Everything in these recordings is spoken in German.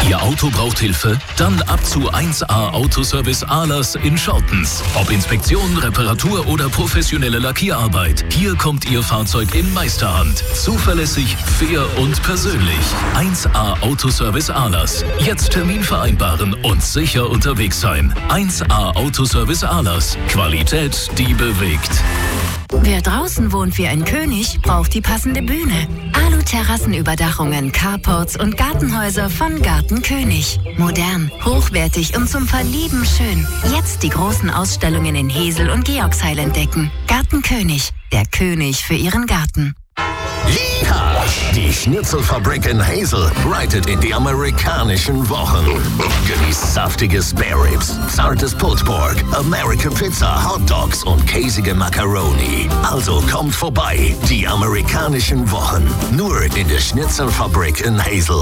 Ihr Auto braucht Hilfe? Dann ab zu 1A Autoservice Ahlers in Schottens. Ob Inspektion, Reparatur oder professionelle Lackierarbeit. Hier kommt Ihr Fahrzeug in Meisterhand. Zuverlässig, fair und persönlich. 1A Autoservice Ahlers. Jetzt Termin vereinbaren und sicher unterwegs sein. 1A Autoservice Ahlers. Qualität, die bewegt. Wer draußen wohnt wie ein König, braucht die passende Bühne. Alu-Terrassenüberdachungen, Carports und Gartenhäuser von Garten König. Modern, hochwertig und zum Verlieben schön. Jetzt die großen Ausstellungen in Hesel und Georgsheil entdecken. Garten König, der König für Ihren Garten. Ja, die Schnitzelfabrik in Hesel reitet in die amerikanischen Wochen. Genießt saftige Spare Ribs, zartes Pulled Pork, American Pizza, Hot Dogs und käsige Macaroni. Also kommt vorbei, die amerikanischen Wochen. Nur in der Schnitzelfabrik in Hesel.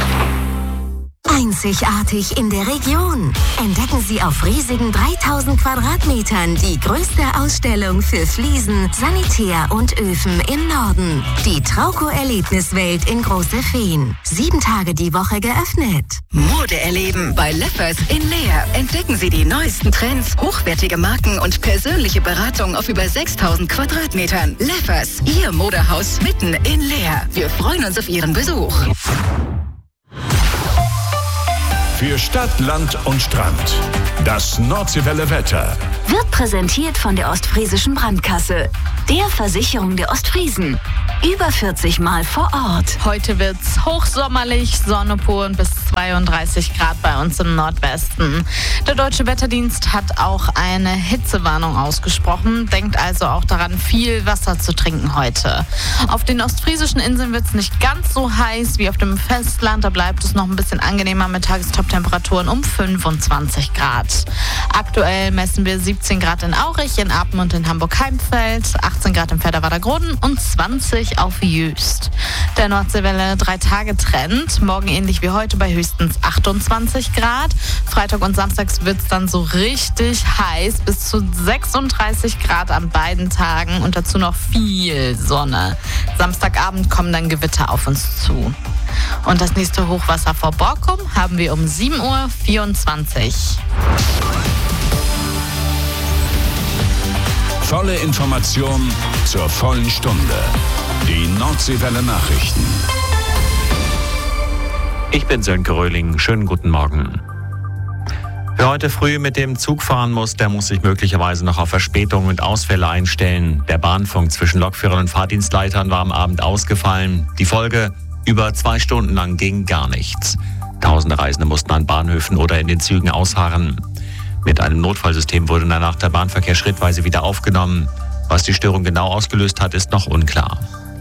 Einzigartig in der Region. Entdecken Sie auf riesigen 3000 Quadratmetern die größte Ausstellung für Fliesen, Sanitär und Öfen im Norden. Die Trauco-Erlebniswelt in Große Feen. 7 Tage die Woche geöffnet. Mode erleben bei Leffers in Leer. Entdecken Sie die neuesten Trends, hochwertige Marken und persönliche Beratung auf über 6000 Quadratmetern. Leffers, Ihr Modehaus mitten in Leer. Wir freuen uns auf Ihren Besuch. Für Stadt, Land und Strand. Das Nordseewelle Wetter. Wird präsentiert von der Ostfriesischen Brandkasse, der Versicherung der Ostfriesen. Über 40 Mal vor Ort. Heute wird's hochsommerlich, Sonne pur und bis 32 Grad bei uns im Nordwesten. Der Deutsche Wetterdienst hat auch eine Hitzewarnung ausgesprochen. Denkt also auch daran, viel Wasser zu trinken heute. Auf den ostfriesischen Inseln wird's nicht ganz so heiß wie auf dem Festland. Da bleibt es noch ein bisschen angenehmer mit Tagestoptemperaturen um 25 Grad. Aktuell messen wir 17 Grad in Aurich, in Apen und in Hamburg-Heimfeld, 18 Grad im Pfälderwader-Groden und 20 auf Jüst. Der Nordseewelle 3-Tage-Trend. Morgen ähnlich wie heute bei höchstens 28 Grad. Freitag und Samstags wird es dann so richtig heiß, bis zu 36 Grad an beiden Tagen und dazu noch viel Sonne. Samstagabend kommen dann Gewitter auf uns zu. Und das nächste Hochwasser vor Borkum haben wir um 7:24 Uhr. Volle Information zur vollen Stunde. Die Nordseewelle Nachrichten. Ich bin Sönke Röhling. Schönen guten Morgen. Wer heute früh mit dem Zug fahren muss, der muss sich möglicherweise noch auf Verspätungen und Ausfälle einstellen. Der Bahnfunk zwischen Lokführern und Fahrdienstleitern war am Abend ausgefallen. Die Folge: über 2 Stunden lang ging gar nichts. Tausende Reisende mussten an Bahnhöfen oder in den Zügen ausharren. Mit einem Notfallsystem wurde danach der Bahnverkehr schrittweise wieder aufgenommen. Was die Störung genau ausgelöst hat, ist noch unklar.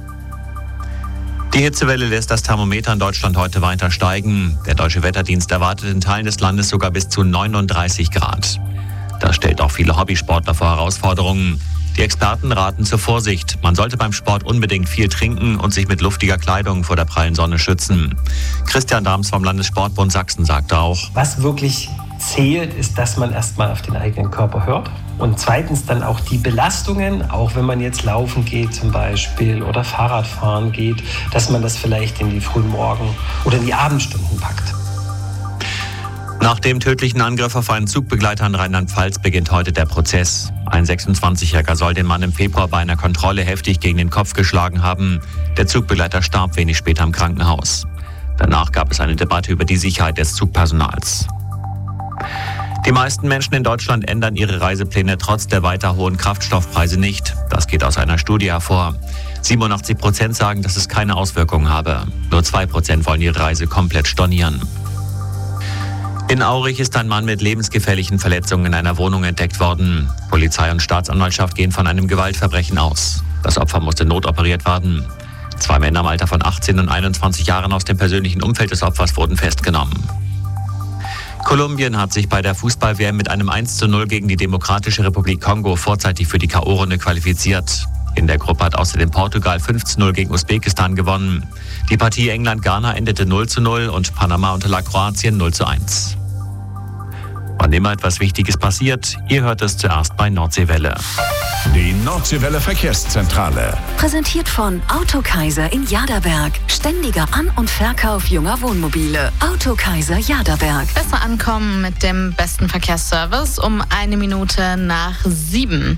Die Hitzewelle lässt das Thermometer in Deutschland heute weiter steigen. Der Deutsche Wetterdienst erwartet in Teilen des Landes sogar bis zu 39 Grad. Das stellt auch viele Hobbysportler vor Herausforderungen. Die Experten raten zur Vorsicht. Man sollte beim Sport unbedingt viel trinken und sich mit luftiger Kleidung vor der prallen Sonne schützen. Christian Dahms vom Landessportbund Sachsen sagte auch: Was wirklich zählt, ist, dass man erstmal auf den eigenen Körper hört. Und zweitens dann auch die Belastungen, auch wenn man jetzt laufen geht zum Beispiel oder Fahrradfahren geht, dass man das vielleicht in die frühen Morgen- oder in die Abendstunden packt. Nach dem tödlichen Angriff auf einen Zugbegleiter in Rheinland-Pfalz beginnt heute der Prozess. Ein 26-Jähriger soll den Mann im Februar bei einer Kontrolle heftig gegen den Kopf geschlagen haben. Der Zugbegleiter starb wenig später im Krankenhaus. Danach gab es eine Debatte über die Sicherheit des Zugpersonals. Die meisten Menschen in Deutschland ändern ihre Reisepläne trotz der weiter hohen Kraftstoffpreise nicht. Das geht aus einer Studie hervor. 87% sagen, dass es keine Auswirkungen habe. Nur 2% wollen ihre Reise komplett stornieren. In Aurich ist ein Mann mit lebensgefährlichen Verletzungen in einer Wohnung entdeckt worden. Polizei und Staatsanwaltschaft gehen von einem Gewaltverbrechen aus. Das Opfer musste notoperiert werden. 2 Männer im Alter von 18 und 21 Jahren aus dem persönlichen Umfeld des Opfers wurden festgenommen. Kolumbien hat sich bei der Fußball-WM mit einem 1:0 gegen die Demokratische Republik Kongo vorzeitig für die K.O.-Runde qualifiziert. In der Gruppe hat außerdem Portugal 5:0 gegen Usbekistan gewonnen. Die Partie England-Ghana endete 0:0 und Panama unterlag Kroatien 0:1. Wann immer etwas Wichtiges passiert, ihr hört es zuerst bei Nordseewelle. Die Nordseewelle Verkehrszentrale. Präsentiert von Autokaiser in Jaderberg. Ständiger An- und Verkauf junger Wohnmobile. Autokaiser Jaderberg. Besser ankommen mit dem besten Verkehrsservice um 1 Minute nach 7.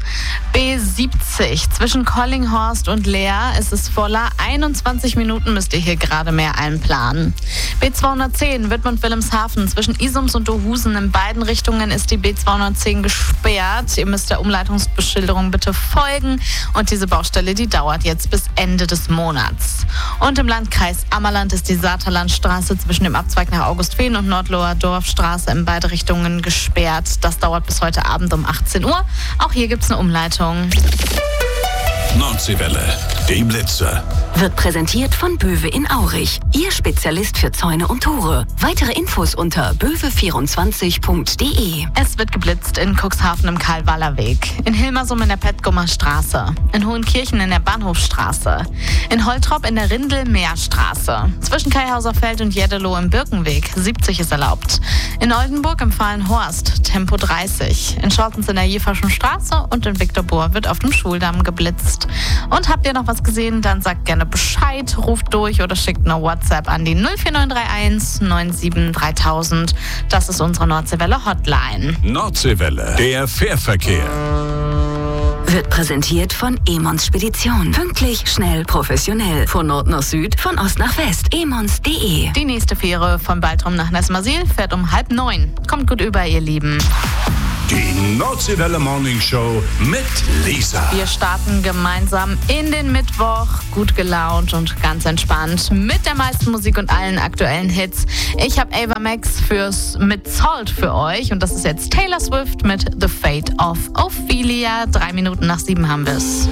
B70 zwischen Collinghorst und Leer ist es voller. 21 Minuten müsst ihr hier gerade mehr einplanen. B210 Wittmund-Wilhelmshaven zwischen Isums und Dohusen. In beiden Richtungen ist die B210 gesperrt. Ihr müsst der Umleitungsbeschilderung bitte folgen. Und diese Baustelle, die dauert jetzt bis Ende des Monats. Und im Landkreis Ammerland ist die Saterlandstraße zwischen dem Abzweig nach Augustfehn und Nordloher Dorfstraße in beide Richtungen gesperrt. Das dauert bis heute Abend um 18 Uhr. Auch hier gibt es eine Umleitung. Nordseewelle, die Blitze. Wird präsentiert von Böwe in Aurich. Ihr Spezialist für Zäune und Tore. Weitere Infos unter böwe24.de. Es wird geblitzt in Cuxhaven im Karl-Waller-Weg, in Hilmersum in der Petgummer Straße, in Hohenkirchen in der Bahnhofstraße, in Holtrop in der Rindel-Meerstraße, zwischen Kaihauserfeld und Jeddelo im Birkenweg, 70 ist erlaubt, in Oldenburg im Fahlenhorst, Tempo 30, in Schortens in der Jeferschen Straße und in Viktorbohr wird auf dem Schuldamm geblitzt. Und habt ihr noch was gesehen, dann sagt gerne Bescheid, ruft durch oder schickt eine WhatsApp an die 04931 97 3000. Das ist unsere Nordseewelle Hotline. Nordseewelle, der Fährverkehr. Wird präsentiert von Emons Spedition. Pünktlich, schnell, professionell. Von Nord nach Süd, von Ost nach West. emons.de. Die nächste Fähre von Baltrum nach Nesmasil fährt um 8:30. Kommt gut über, ihr Lieben. Die Nordseewelle Morning Show mit Lisa. Wir starten gemeinsam in den Mittwoch, gut gelaunt und ganz entspannt mit der meisten Musik und allen aktuellen Hits. Ich habe Ava Max mit Salt für euch und das ist jetzt Taylor Swift mit The Fate of Ophelia. 3 Minuten nach 7 haben wir es.